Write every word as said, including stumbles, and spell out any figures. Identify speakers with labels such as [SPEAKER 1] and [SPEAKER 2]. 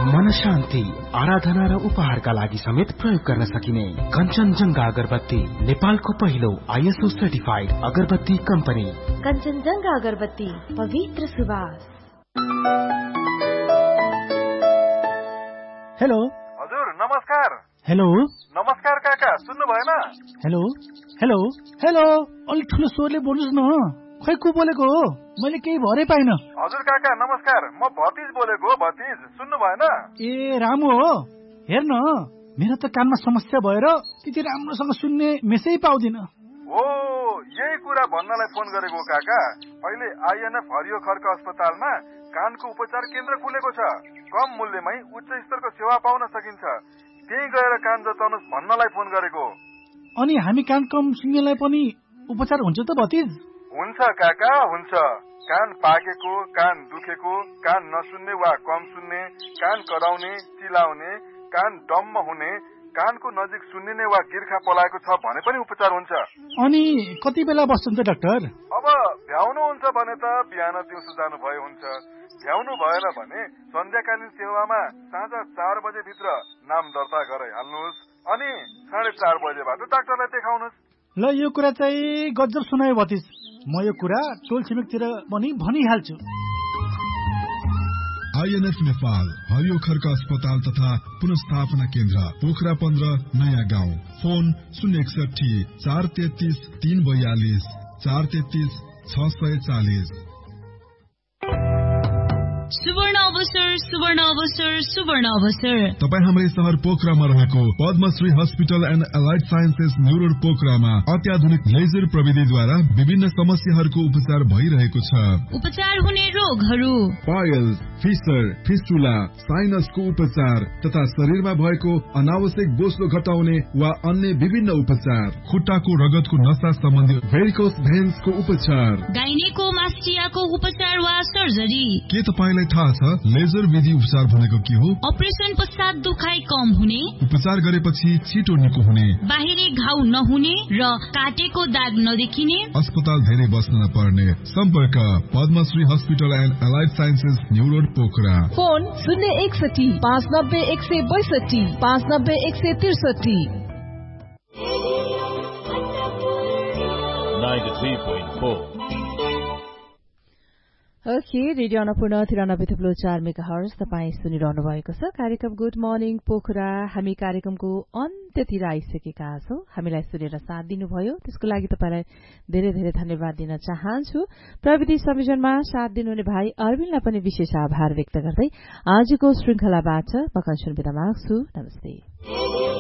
[SPEAKER 1] मन शान्ति, आराधना र उपहारका लागि समेत प्रयोग गर्न सकिने कञ्चनजङ्घा अगरबत्ती नेपालको पहिलो आइएसओ सर्टिफाइड अगरबत्ती कम्पनी।
[SPEAKER 2] कञ्चनजङ्घा अगरबत्ती, पवित्र सुवास।
[SPEAKER 3] हेलो
[SPEAKER 4] हजुर, नमस्कार।
[SPEAKER 3] हेलो
[SPEAKER 4] नमस्कार काका, सुन्नु भएन?
[SPEAKER 3] हेलो हेलो हेलो अलिक ठुलो स्वरले बोल्नुहोस् न। खै को बोलेको हो? मैले केही भरै पाइन।
[SPEAKER 4] हजुर काका नमस्कार, म भतिज बोलेको हो। भतिज सुन्नु भएन?
[SPEAKER 3] ए रामु हो। हेर्न, मेरो त कानमा समस्या भएर त्यति राम्रोसँग सुन्ने मेसै पाउँदिन।
[SPEAKER 4] ओ, यही कुरा भन्नलाई फोन गरेको काका। अहिले आइएनएफ हरियो खर्क अस्पतालमा कानको उपचार केन्द्र खुलेको छ। कम मूल्यमै उच्च स्तरको सेवा पाउन सकिन्छ। त्यही गएर कान जचाउनुहोस् भन्नलाई फोन गरेको।
[SPEAKER 3] अनि हामी कान कम सुन्नेलाई पनि उपचार हुन्छ त भतिज?
[SPEAKER 4] हुन्छ काका, हुन्छ। कान पाकेको, कान दुखेको, कान नसुन्ने वा कम सुन्ने, कान कराउने, चिलाउने, कान डम्म हुने, कानको नजिक सुन्निने वा गिर्खा पलाएको छ भने पनि उपचार हुन्छ।
[SPEAKER 3] अनि कति बेला बस्नुहुन्छ डाक्टर?
[SPEAKER 4] अब भ्याउनुहुन्छ भने त बिहान दिउँसो जानु भए हुन्छ। भ्याउनु भएन भने सन्ध्याकालीन सेवामा साँझ चार बजे भित्र नाम दर्ता गराइहाल्नुहोस्। अनि साढे चार बजेबाट डाक्टरलाई देखाउनुहोस्।
[SPEAKER 3] ल, यो कुरा चाहिँ गजब सुनायो भतिज। म यो कुरा टोल छिमेकतिर पनि भनिहाल्छु।
[SPEAKER 5] आइएनएफ नेपाल हरियो खर्क अस्पताल तथा पुनर्स्थापना केन्द्र, पोखरा पन्ध्र, नयाँ गाउँ। फोन शून्य एकसठी चार तेत्तीस तीन बयालीस चार तेत्तीस छ सय चालिस।
[SPEAKER 6] सुवर्ण अवसर, सुवर्ण अवसर, सुवर्ण अवसर।
[SPEAKER 5] तपाईँ हाम्रै शहर पोखरामा रहेको Padmashri hospital and allied sciences new road पोखरामा अत्याधुनिक लेजर प्रविधिद्वारा विभिन्न समस्याहरूको उपचार भइरहेको छ।
[SPEAKER 6] उपचार हुने रोगहरू
[SPEAKER 5] पाइल्स, फिसर, फिस्टुला, साइनसको उपचार तथा शरीरमा भएको अनावश्यक बोसो घटाउने वा अन्य विभिन्न उपचार, खुट्टाको रगतको नसा सम्बन्धी भेरिकोस भेन्सको उपचार,
[SPEAKER 6] गाइनेकोमास्टियाको उपचार वा सर्जरी।
[SPEAKER 5] के तपाईलाई थाहा छ लेजर विधि उपचार भनेको के हो?
[SPEAKER 6] अपरेसन पश्चात दुखाइ कम हुने,
[SPEAKER 5] उपचार गरेपछि छिटो निको हुने,
[SPEAKER 6] बाहिरी घाउ नहुने र काटेको दाग नदेखिने,
[SPEAKER 5] अस्पताल धेरै बस्न नपर्ने। सम्पर्क Padmashri hospital and allied sciences new road Pokhara. Phone
[SPEAKER 7] शून्य एकसठी पाँच नब्बे एक सय बैसठी पाँच नब्बे एक सय त्रिसठी। ओके, रेडियो अन्नपूर्ण तिरानब्बे थुप्रो चार मेगा हर्ज तपाईँ सुनिरहनु भएको छ। कार्यक्रम गुड मर्निङ पोखरा। हामी कार्यक्रमको अन्त्यतिर आइसकेका छौं। हामीलाई सुनेर साथ दिनुभयो त्यसको लागि तपाईलाई धेरै धेरै धन्यवाद दिन चाहन्छु। प्रविधि संयोजनमा साथ दिनुहुने भाइ अरविन्दलाई पनि विशेष आभार व्यक्त गर्दै आजको श्रृंखलाबाट म कञ्चन बिदा माग्छु। नमस्ते।